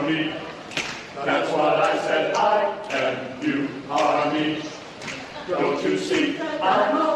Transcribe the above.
me. That's what I said, I and you are me. Don't you see? I'm